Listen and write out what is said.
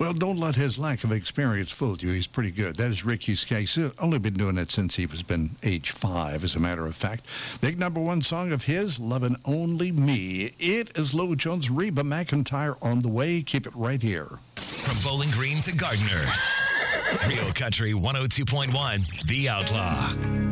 Well, don't let his lack of experience fool you. He's pretty good. That is Ricky Skase. He's only been doing it since he was been age 5, as a matter of fact. Big #1 song of his, Lovin' Only Me. It is Lou Jones, Reba McEntire on the way. Keep it right here. From Bowling Green to Gardner, Real Country 102.1, The Outlaw.